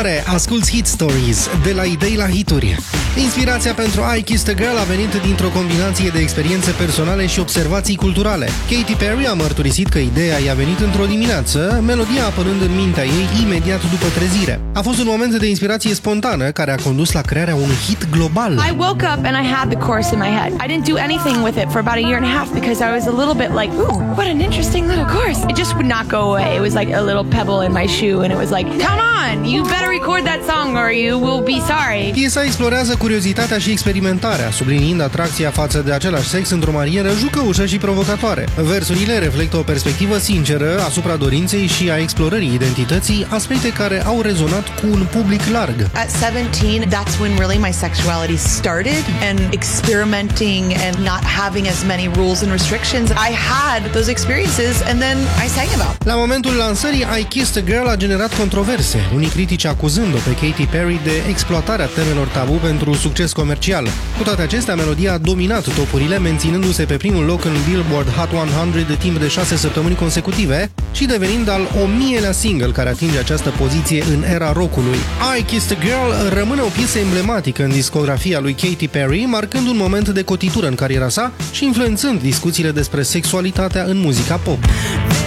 continuare, asculți Hit Stories, de la idei la hituri. Inspirația pentru I Kissed a Girl a venit dintr-o combinație de experiențe personale și observații culturale. Katy Perry a mărturisit că ideea i-a venit într-o dimineață, melodia apărând în mintea ei imediat după trezire. A fost un moment de inspirație spontană care a condus la crearea unui hit global. I woke up and I had the chorus in my head. I didn't do anything with it for about a year and a half because I was a little bit like, ooh, what an interesting little chorus. It just would not go away. It was like a little pebble in my shoe and it was like, come on, you better record that song or you will be sorry. Piesa explorează curiozitatea și experimentarea, subliniind atracția față de același sex într-o manieră jucăușă și provocatoare. Versurile reflectă o perspectivă sinceră asupra dorinței și a explorării identității, aspecte care au rezonat cu un public larg. At 17, that's when really my sexuality started and experimenting and not having as many rules and restrictions. I had those experiences and then I sang about. La momentul lansării, I Kissed a Girl a generat controverse, unii critici acuzând-o pe Katy Perry de exploatarea temelor tabu pentru succes comercial. Cu toate acestea, melodia a dominat topurile, menținându-se pe primul loc în Billboard Hot 100 de timp de 6 săptămâni consecutive și devenind al 1000-lea single care atinge această poziție în era rockului. I Kissed a Girl rămâne o piesă emblematică în discografia lui Katy Perry, marcând un moment de cotitură în cariera sa și influențând discuțiile despre sexualitatea în muzica pop.